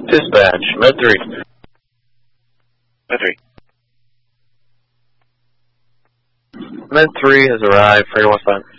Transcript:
Dispatch, Med 3. Med 3. Med 3 has arrived for your west side.